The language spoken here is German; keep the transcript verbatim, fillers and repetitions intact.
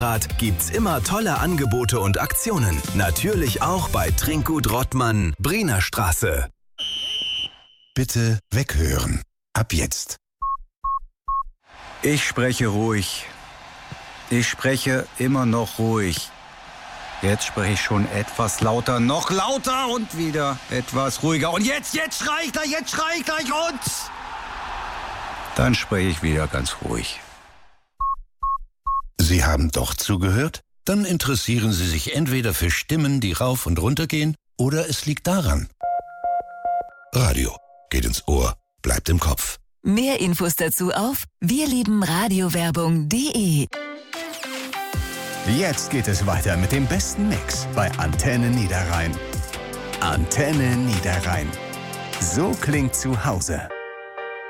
Rad gibt's immer tolle Angebote und Aktionen. Natürlich auch bei Trinkgut Rottmann, Briener Straße. Bitte weghören. Ab jetzt. Ich spreche ruhig. Ich spreche immer noch ruhig. Jetzt spreche ich schon etwas lauter, noch lauter und wieder etwas ruhiger. Und jetzt, jetzt schrei ich gleich, jetzt schrei ich gleich und... Dann spreche ich wieder ganz ruhig. Sie haben doch zugehört? Dann interessieren Sie sich entweder für Stimmen, die rauf und runter gehen, oder es liegt daran. Radio geht ins Ohr, bleibt im Kopf. Mehr Infos dazu auf wirliebenradiowerbung punkt de. Jetzt geht es weiter mit dem besten Mix bei Antenne Niederrhein. Antenne Niederrhein. So klingt zu Hause.